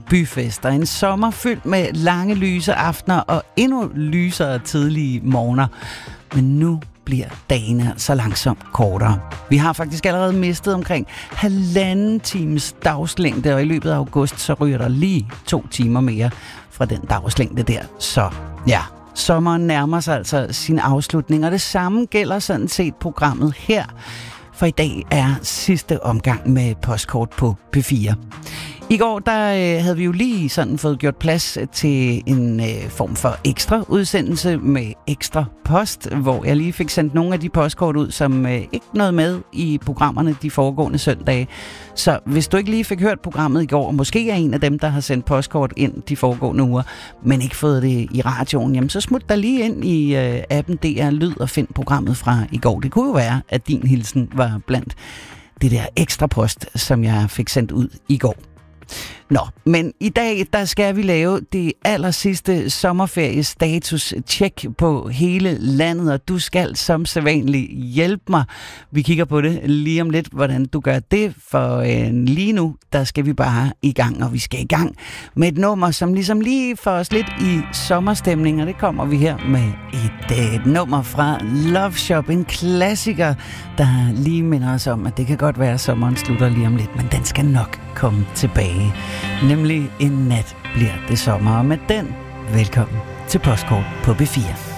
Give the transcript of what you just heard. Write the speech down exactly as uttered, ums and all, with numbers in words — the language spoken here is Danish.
byfester. En sommer fyldt med lange lyse aftener og endnu lysere tidlige morgener. Men nu bliver dagene så langsomt kortere. Vi har faktisk allerede mistet omkring halvanden times dagslængde, og i løbet af august så ryger der lige to timer mere fra den dagslængde der. Så ja, sommeren nærmer sig altså sin afslutning, og det samme gælder sådan set programmet her. For i dag er sidste omgang med postkort på P fire. I går der øh, havde vi jo lige sådan fået gjort plads til en øh, form for ekstra udsendelse med ekstra post, hvor jeg lige fik sendt nogle af de postkort ud, som øh, ikke nåede med i programmerne de foregående søndage. Så hvis du ikke lige fik hørt programmet i går, og måske er en af dem, der har sendt postkort ind de foregående uger, men ikke fået det i radioen, jamen så smut dig lige ind i øh, appen D R Lyd og find programmet fra i går. Det kunne jo være, at din hilsen var blandt det der ekstra post, som jeg fik sendt ud i går. Nå, men i dag, der skal vi lave det aller sidste sommerferie-status-check på hele landet, og du skal som sædvanligt hjælpe mig. Vi kigger på det lige om lidt, hvordan du gør det, for øh, lige nu, der skal vi bare i gang, og vi skal i gang med et nummer, som ligesom lige får os lidt i sommerstemning, og det kommer vi her med et, et nummer fra Love Shop, en klassiker, der lige minder os om, at det kan godt være, at sommeren slutter lige om lidt, men den skal nok komme tilbage. Nemlig en nat bliver det sommer, og med den, velkommen til postkort på P fire.